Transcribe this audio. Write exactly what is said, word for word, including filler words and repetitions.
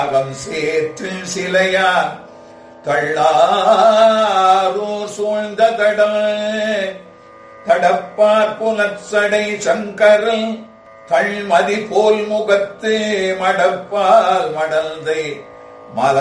அகம் சேற்றில் சிலையார் தள்ளாரூர் சூழ்ந்த தடம் தடப்பார் புலச்சடை சங்கரல் தள்மதி போல் முகத்து மடப்பால் மடந்தை மல